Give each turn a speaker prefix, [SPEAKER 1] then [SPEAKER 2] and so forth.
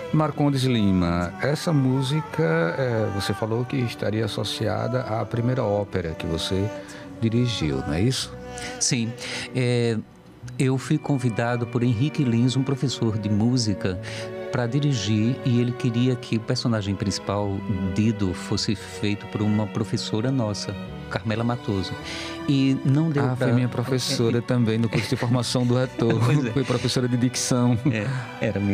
[SPEAKER 1] Marcondes Lima, essa música, você falou que estaria associada à primeira ópera que você dirigiu, não é isso?
[SPEAKER 2] Sim, eu fui convidado por Henrique Lins, um professor de música, para dirigir, e ele queria que o personagem principal, Dido, fosse feito por uma professora nossa, Carmela Matoso. E não deu
[SPEAKER 1] Foi minha professora também no curso de formação do retorno.
[SPEAKER 2] Pois é.
[SPEAKER 1] Foi professora de dicção.
[SPEAKER 2] Era